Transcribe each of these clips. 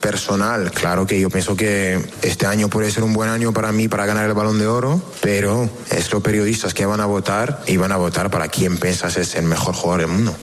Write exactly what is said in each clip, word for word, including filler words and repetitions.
personal, claro que yo pienso que este año puede ser un buen año para mí para ganar el Balón de Oro, pero estos periodistas que van a votar y van a votar para quien piensas es el mejor jugador del mundo.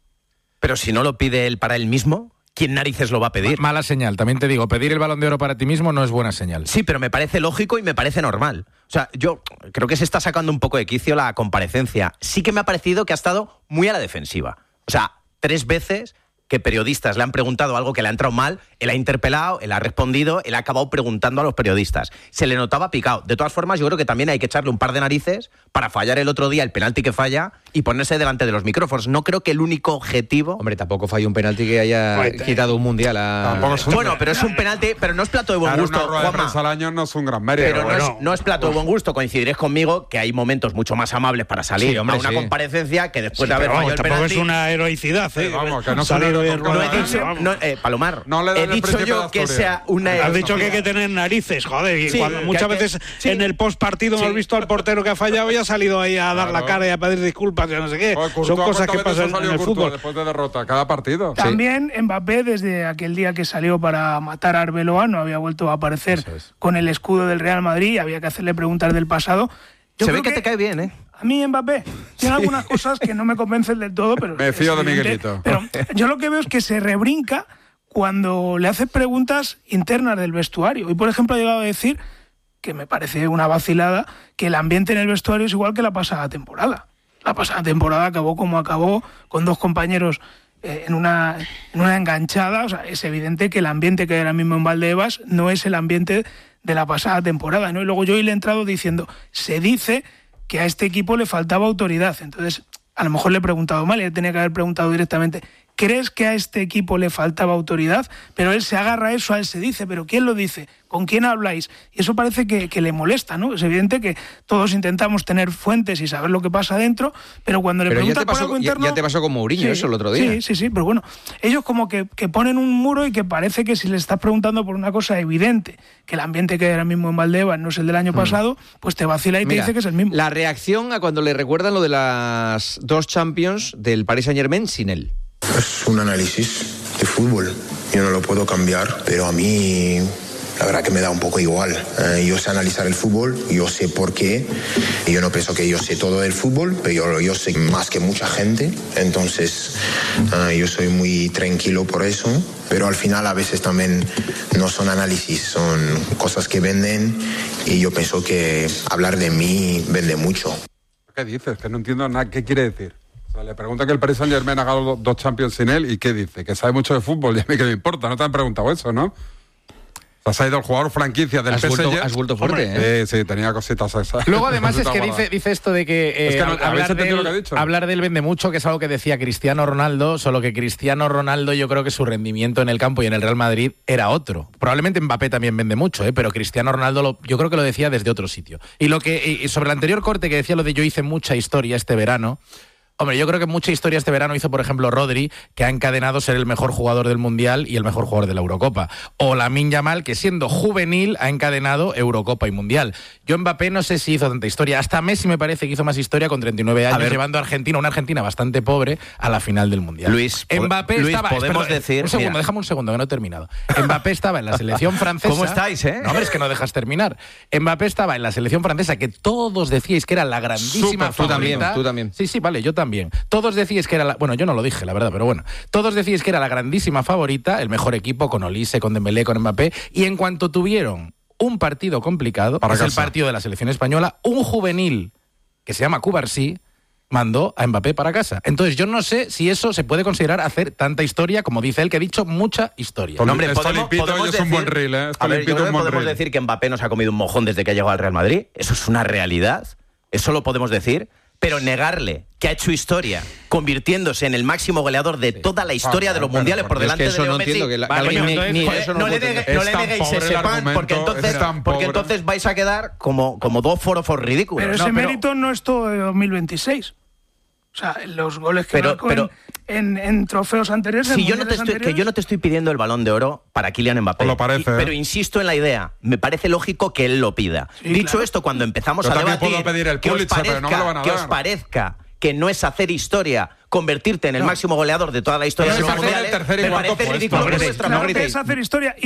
Pero si no lo pide él para él mismo, ¿quién narices lo va a pedir? Mala señal, también te digo, pedir el Balón de Oro para ti mismo no es buena señal. Sí, pero me parece lógico y me parece normal. O sea, yo creo que se está sacando un poco de quicio la comparecencia. Sí que me ha parecido que ha estado muy a la defensiva. O sea, tres veces que periodistas le han preguntado algo que le ha entrado mal, él ha interpelado, él ha respondido, él ha acabado preguntando a los periodistas. Se le notaba picado. De todas formas, yo creo que también hay que echarle un par de narices para fallar el otro día el penalti que falla y ponerse delante de los micrófonos. No creo que el único objetivo... Hombre, tampoco falló un penalti que haya Pues, quitado un mundial a... un... Bueno, pero es un penalti, pero no es plato de buen Dar gusto, una rueda de Juanma. prensa al año no es un gran mérito. Pero bueno. no, es, no es plato de buen gusto. Coincidiréis conmigo que hay momentos mucho más amables para salir Sí, hombre, a una sí. comparecencia que después Sí, de haber pero fallado vamos, el tampoco penalti. es una heroicidad, ¿eh? Sí, vamos, que no Salir se le hoy en toca No he rueda. dicho, no, eh, Palomar, No le dan he el dicho príncipe yo de que Asturias. sea una... Has dicho que hay que tener narices, joder, y Sí, cuando, que muchas hay que- veces sí. en el postpartido Sí. hemos visto al portero que ha fallado y ha salido ahí a dar Claro. la cara y a pedir disculpas y no sé qué. Joder, Son Courtois, cosas que ¿cuántas veces pasan ha en salido el Courtois fútbol. después de derrota? Cada partido. También Mbappé, desde aquel día que salió para matar a Arbeloa, no había vuelto a aparecer con el escudo del Real Madrid, había que hacerle preguntas del pasado. Yo Se ve creo que te cae bien, ¿eh? A mí Mbappé tiene algunas cosas que no me convencen del todo, pero... Me fío es de evidente. Miguelito. Pero yo lo que veo es que se rebrinca cuando le hace preguntas internas del vestuario. Y, por ejemplo, ha llegado a decir, que me parece una vacilada, que el ambiente en el vestuario es igual que la pasada temporada. La pasada temporada acabó como acabó, con dos compañeros eh, en, una, en una enganchada. O sea, es evidente que el ambiente que hay ahora mismo en Valdebebas no es el ambiente de la pasada temporada, ¿no? Y luego yo hoy le he entrado diciendo, se dice que a este equipo le faltaba autoridad. Entonces, a lo mejor le he preguntado mal y le tenía que haber preguntado directamente, ¿crees que a este equipo le faltaba autoridad? Pero él se agarra a eso, a él se dice, ¿pero quién lo dice? ¿Con quién habláis? Y eso parece que, que le molesta, ¿no? Es evidente que todos intentamos tener fuentes y saber lo que pasa dentro, pero cuando le Pero ya preguntas te, por pasó, algo ya, interno... ya te pasó con Mourinho Sí, eso el otro día. Sí, sí, sí, pero bueno, ellos como que, que ponen un muro y que parece que si le estás preguntando por una cosa evidente, que el ambiente que hay ahora mismo en Valdebebas no es el del año pasado, pues te vacila y Mira, te dice que es el mismo. La reacción a cuando le recuerdan lo de las dos Champions del Paris Saint-Germain sin él. Es un análisis de fútbol. Yo no lo puedo cambiar, pero a mí la verdad que me da un poco igual. Eh, yo sé analizar el fútbol, yo sé por qué. Y yo no pienso que yo sé todo del fútbol, pero yo, yo sé más que mucha gente. Entonces eh, yo soy muy tranquilo por eso. Pero al final a veces también no son análisis, son cosas que venden. Y yo pienso que hablar de mí vende mucho. ¿Qué dices? Que no entiendo nada. ¿Qué quiere decir? O sea, le pregunta que el Paris Saint-Germain ha ganado dos Champions sin él, ¿y qué dice? Que sabe mucho de fútbol, y a mí que me importa. No te han preguntado eso, ¿no? O sea, se ha ido el jugador franquicia del Has P S G. vuelto, has vuelto fuerte, ¿eh? Sí, sí, tenía cositas esas. Luego, además, es que Cositas dice, dice esto de que, eh, Es que no- hablar, ¿habéis entendido del, lo que ha dicho? hablar del vende mucho, que es algo que decía Cristiano Ronaldo, solo que Cristiano Ronaldo, yo creo que su rendimiento en el campo y en el Real Madrid era otro. Probablemente Mbappé también vende mucho, ¿eh? Pero Cristiano Ronaldo lo, yo creo que lo decía desde otro sitio. Y lo que y sobre el anterior corte que decía lo de yo hice mucha historia este verano. Hombre, yo creo que mucha historia este verano hizo, por ejemplo, Rodri, que ha encadenado ser el mejor jugador del Mundial y el mejor jugador de la Eurocopa. O Lamine Yamal, que siendo juvenil ha encadenado Eurocopa y Mundial. Yo Mbappé no sé si hizo tanta historia. Hasta Messi me parece que hizo más historia con treinta y nueve años, ver. llevando a Argentina, una Argentina bastante pobre, a la final del Mundial. Luis, Mbappé Luis, estaba... podemos espera, decir... Un segundo, mira. déjame un segundo, que no he terminado. Mbappé estaba en la selección francesa... ¿Cómo estáis, eh? No, hombre, es que no dejas terminar. Mbappé estaba en la selección francesa, que todos decíais que era la grandísima Súper, tú favorita. también, tú también. Sí, sí, vale, yo también. Todos decíais que era la... Bueno, yo no lo dije, la verdad, pero bueno. Todos decíais que era la grandísima favorita, el mejor equipo con Olise, con Dembélé, con Mbappé, y en cuanto tuvieron un partido complicado, Para es el casa. partido de la selección española, un juvenil que se llama Cubarsí mandó a Mbappé para casa. Entonces yo no sé si eso se puede considerar hacer tanta historia, como dice él, que ha dicho mucha historia. Tol- No, hombre, esto podemos, limpito podemos y es decir, un buen reel, ¿eh? Esto a ver, yo limpito creo es un que buen podemos reel. decir que Mbappé nos ha comido un mojón desde que ha llegado al Real Madrid. Eso es una realidad. Eso lo podemos decir. Pero negarle que ha hecho historia convirtiéndose en el máximo goleador de toda la historia Ah, de los bueno, mundiales bueno, por es delante que eso de Leo no Messi. entiendo, que la- Vale, alguien coño, ni- entonces, ni joder, eso no no, lo le puedo negue- entender. no Es le tan neguéis pobre ese el pan, porque argumento, entonces, es tan porque pobre. entonces vais a quedar como, como dos forofos ridículos. Pero No, ese pero- mérito no es todo de dos mil veintiséis. O sea, los goles que Pero- marcó pero- en, en, en trofeos anteriores... Si en yo no te mundiales estoy, que anteriores, yo no te estoy pidiendo el Balón de Oro para Kylian Mbappé. Pues lo parece, Y- ¿eh? Pero insisto en la idea. Me parece lógico que él lo pida. Sí, Dicho claro. esto, cuando empezamos Yo a también debatir puedo pedir el que, os Pulitzer, pero no me lo van a parezca, que os dar. parezca que no es hacer historia convertirte en el máximo goleador de toda la historia No de es los hacer el mundiales, tercer y me cuarto parece puesto. ridículo No por gritéis, vuestra Claro parte. que es hacer historia.